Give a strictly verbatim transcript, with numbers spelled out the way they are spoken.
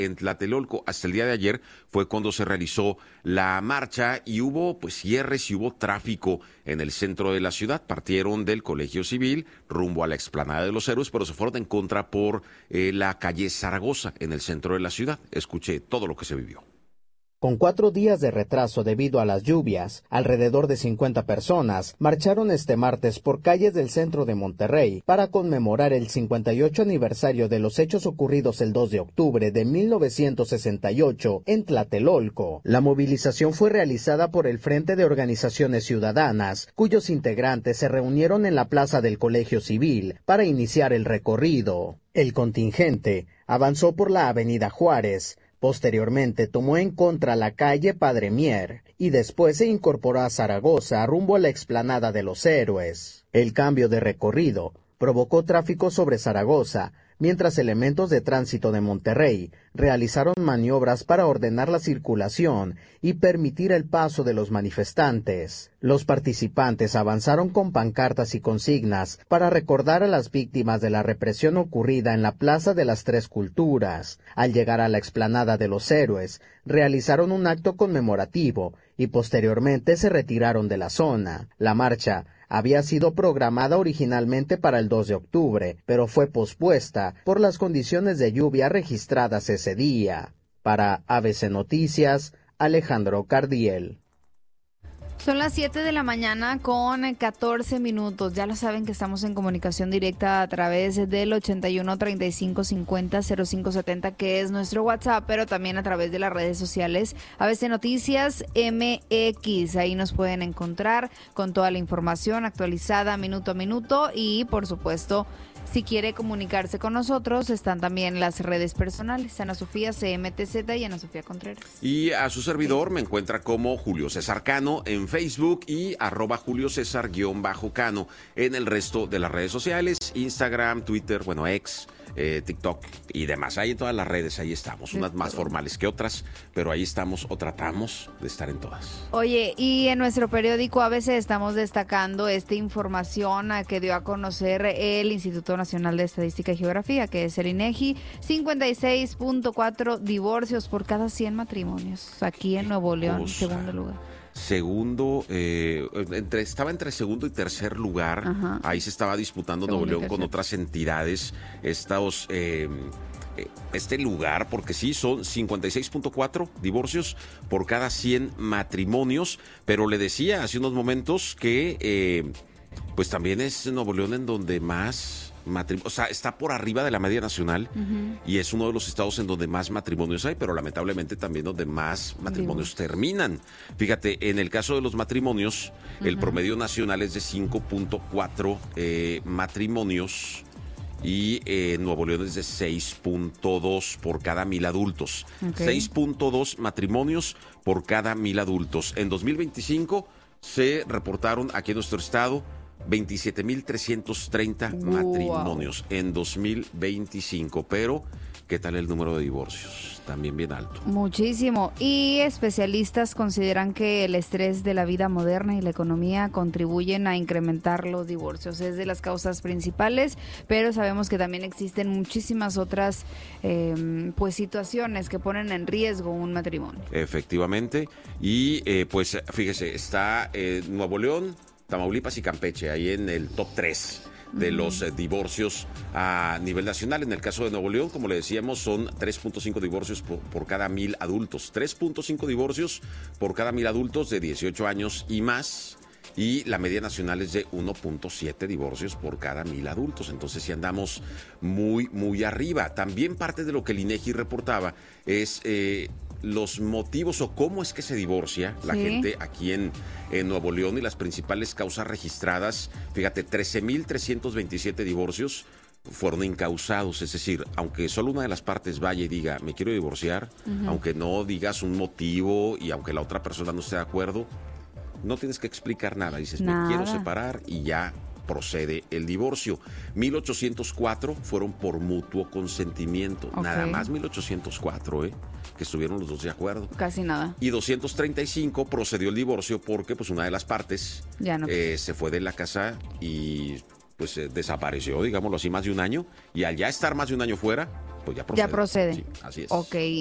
en Tlatelolco. Hasta el día de ayer fue cuando se realizó la marcha y hubo pues cierres y hubo tráfico en el centro de la ciudad. Partieron del Colegio Civil rumbo a la Explanada de los Héroes, pero se fueron en contra por eh, la calle Zaragoza en el centro de la ciudad. Escuché todo lo que se vivió. Con cuatro días de retraso debido a las lluvias, alrededor de cincuenta personas marcharon este martes por calles del centro de Monterrey para conmemorar el cincuenta y ocho aniversario de los hechos ocurridos el dos de octubre de mil novecientos sesenta y ocho en Tlatelolco. La movilización fue realizada por el Frente de Organizaciones Ciudadanas, cuyos integrantes se reunieron en la plaza del Colegio Civil para iniciar el recorrido. El contingente avanzó por la avenida Juárez. Posteriormente tomó en contra la calle Padre Mier y después se incorporó a Zaragoza rumbo a la Explanada de los Héroes. El cambio de recorrido provocó tráfico sobre Zaragoza, mientras elementos de tránsito de Monterrey realizaron maniobras para ordenar la circulación y permitir el paso de los manifestantes. Los participantes avanzaron con pancartas y consignas para recordar a las víctimas de la represión ocurrida en la Plaza de las Tres Culturas. Al llegar a la Explanada de los Héroes, realizaron un acto conmemorativo y posteriormente se retiraron de la zona. La marcha había sido programada originalmente para el dos de octubre, pero fue pospuesta por las condiciones de lluvia registradas ese día. Para A B C Noticias, Alejandro Cardiel. Son las siete de la mañana con catorce minutos. Ya lo saben que estamos en comunicación directa a través del ochenta y uno, treinta y cinco, cincuenta, cero cinco setenta, que es nuestro WhatsApp, pero también a través de las redes sociales A B C Noticias M X. Ahí nos pueden encontrar con toda la información actualizada minuto a minuto y, por supuesto, si quiere comunicarse con nosotros, están también las redes personales, Ana Sofía C M T Z y Ana Sofía Contreras. Y a su servidor me encuentra como Julio César Cano en Facebook y arroba Julio César guión bajo Cano en el resto de las redes sociales, Instagram, Twitter, bueno, X, eh, TikTok y demás. Ahí en todas las redes, ahí estamos, unas más formales que otras, pero ahí estamos o tratamos de estar en todas. Oye, y en nuestro periódico A B C estamos destacando esta información que dio a conocer el Instituto Nacional de Estadística y Geografía, que es el INEGI, cincuenta y seis punto cuatro divorcios por cada cien matrimonios, aquí en Nuevo León, en segundo lugar. Segundo, eh, entre, estaba entre segundo y tercer lugar. Ajá. Ahí se estaba disputando segundo Nuevo León con otras entidades, estos, eh, este lugar, porque sí, son cincuenta y seis punto cuatro divorcios por cada cien matrimonios, pero le decía hace unos momentos que eh, pues también es Nuevo León en donde más matrimonios, o sea, está por arriba de la media nacional, uh-huh, y es uno de los estados en donde más matrimonios hay, pero lamentablemente también donde más matrimonios Dios. terminan. Fíjate, en el caso de los matrimonios, uh-huh, el promedio nacional es de cinco punto cuatro eh, matrimonios y eh, Nuevo León es de seis punto dos por cada mil adultos. Okay. seis punto dos matrimonios por cada mil adultos. En dos mil veinticinco se reportaron aquí en nuestro estado veintisiete mil trescientos treinta wow. matrimonios en dos mil veinticinco, pero ¿qué tal el número de divorcios? También bien alto. Muchísimo. Y especialistas consideran que el estrés de la vida moderna y la economía contribuyen a incrementar los divorcios. Es de las causas principales, pero sabemos que también existen muchísimas otras eh, pues situaciones que ponen en riesgo un matrimonio. Efectivamente. Y eh, pues fíjese, está eh, Nuevo León, Tamaulipas y Campeche, ahí en el top tres de uh-huh. los eh, divorcios a nivel nacional. En el caso de Nuevo León, como le decíamos, son tres punto cinco divorcios por, por cada mil adultos. tres punto cinco divorcios por cada mil adultos de dieciocho años y más. Y la media nacional es de uno punto siete divorcios por cada mil adultos. Entonces sí andamos muy, muy arriba. También parte de lo que el INEGI reportaba es eh, los motivos o cómo es que se divorcia la sí. gente aquí en, en Nuevo León y las principales causas registradas. Fíjate, trece mil trescientos veintisiete divorcios fueron incausados, es decir, aunque solo una de las partes vaya y diga me quiero divorciar, uh-huh. aunque no digas un motivo y aunque la otra persona no esté de acuerdo, no tienes que explicar nada, dices nada. Me quiero separar y ya procede el divorcio. mil ochocientos cuatro fueron por mutuo consentimiento, okay. nada más mil ochocientos cuatro, ¿eh? que estuvieron los dos de acuerdo. Casi nada. Y doscientos treinta y cinco procedió el divorcio porque pues una de las partes ya no. eh, se fue de la casa y pues eh, desapareció, digámoslo así, más de un año, y al ya estar más de un año fuera, pues ya procede. Ya procede. Sí, así es. Ok.